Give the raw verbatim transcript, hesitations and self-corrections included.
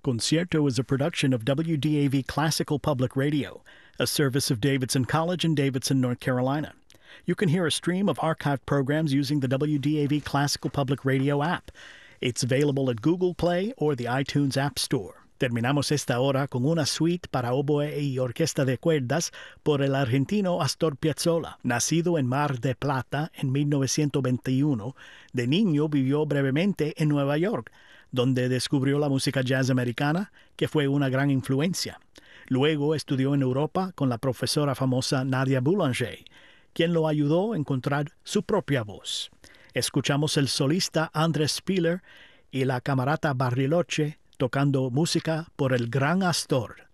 Concierto is a production of W D A V Classical Public Radio, a service of Davidson College in Davidson, North Carolina. You can hear a stream of archived programs using the W D A V Classical Public Radio app. It's available at Google Play or the iTunes App Store. Terminamos esta hora con una suite para oboe y orquesta de cuerdas por el argentino Astor Piazzolla. Nacido en Mar del Plata en mil novecientos veintiuno, de niño vivió brevemente en Nueva York, donde descubrió la música jazz americana, que fue una gran influencia. Luego estudió en Europa con la profesora famosa Nadia Boulanger, quien lo ayudó a encontrar su propia voz. Escuchamos el solista Andrés Spiller y la camarata Bariloche tocando música por el gran Astor.